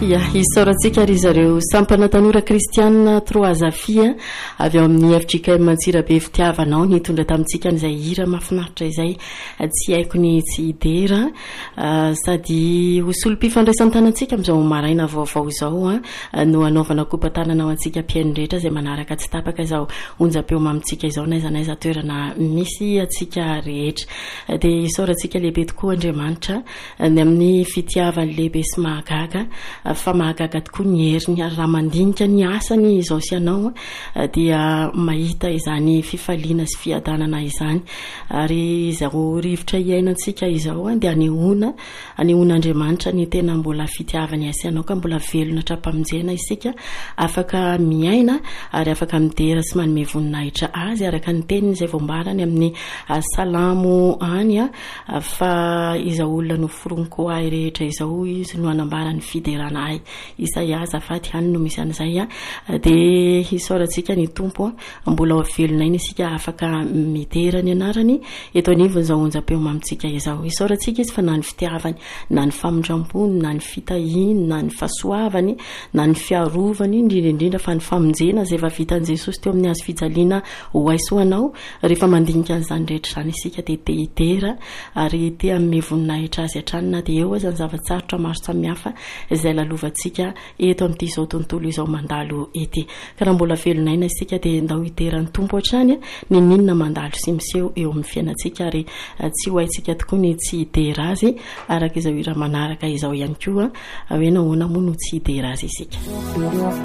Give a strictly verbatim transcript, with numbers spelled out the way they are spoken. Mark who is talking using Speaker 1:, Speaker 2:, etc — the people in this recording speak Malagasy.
Speaker 1: Ya hisoratsika ry zareo sampana tanora kristianina Troazafia avy ao amin'ny F J K M Antsirabe fitiavanao nitondra tamintsika an'izay hira mahafinaritra izay tsy haiko ny tsy idera sady hosolom-pifandraisan-tanantsika amin'izao maraina vaovao izao no anaovana kopatanana ao antsika mpiaino rehetra izay manaraka tsy tapaka izao onjam-peo mamitsika izao naiza naiza toerana misy atsika rehetra dia hisoratsika lehibe tokoa Andriamanitra ny amin'ny fitiavany lehibe sy mahagaga fa mahagaga tokoa ny heriny raha mandinika ny asany izao sy anao dia mahita izany fifaliana sy fiadanana izany ary izao rivotra iainantsika izao dia anehoana anehoana Andriamanitra ny tena mbola fitiavany asy anao ka mbola velona trapamonjena isika afaka miaina ary afaka midera sy manome voninahitra azy araka ny teniny izay voambarany amin'ny salamo any fa izao olona no foroniko ahy rehetra izao izy no anambarany fiderana ahy Isaia azafady hany no misy an'izay dia hisoratsika ny tompo mbola ao velona iny isika afaka midera ny anarany eto anivony izao onjam-peo mamitsika izao hisoratsika izy fa na ny fitiavany na ny famindram-pony na ny fitahiny na ny fahasoavany na ny fiarovany indrindraindrindra fa ny famonjena izay efa vitan'i Jesosy teo amin'ny hazo fijaliana ho aisoanao rehefa mandinika an'izany rehetra izany isika dia te hidera ary te hanome voninahitra azy hatrany na dia eo aza ny zavatsarotra maro samihafa izay lalovantsika eto amin'ity izao tontolo izao mandalo ety ka raha mbola velonaina isika dia ndao hiderany tompo hatrany ninninona mandalo sy miseho eo amin'ny fiainantsika ary tsy ho haintsika tokoa ny tsy hidera azy araka izao hira manaraka izao ihany koa hoe nahoana moa no tsy hidera azy isika